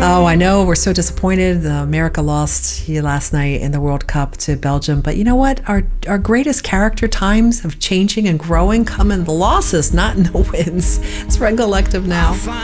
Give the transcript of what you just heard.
Oh, I know. We're so disappointed. America lost here last night in the World Cup to Belgium. But you know what? Our greatest character times of changing and growing come in the losses, not in the wins. It's Red Collective now.